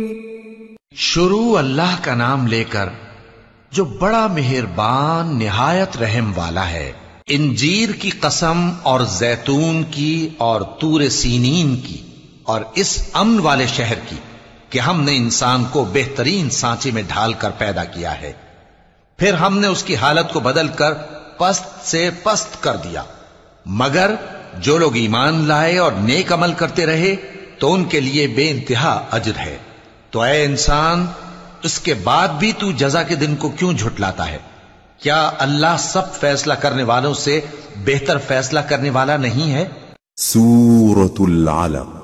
शुरू अल्लाह का नाम लेकर जो बड़ा मेहरबान निहायत रहम वाला है। इंजीर की कसम और जैतून की और तूर सीनीन की और इस अमन वाले शहर की कि हमने इंसान को बेहतरीन सांचे में ढालकर पैदा किया है, फिर हमने उसकी हालत को बदलकर पस्त से पस्त कर दिया। मगर जो लोग ईमान लाए और नेक अमल करते रहे तो उनके लिए बेइंतहा अजर है। तो ऐ इंसान, इसके बाद भी तू जजा के दिन को क्यों झुटलाता है? क्या अल्लाह सब फैसला करने वालों से बेहतर फैसला करने वाला नहीं है? सूरतुल अलक।